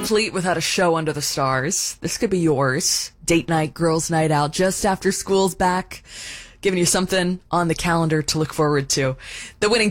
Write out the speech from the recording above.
incomplete without a show under the stars. This could be yours. Date night, girls' night out, just after school's back. Giving you something on the calendar to look forward to. The winning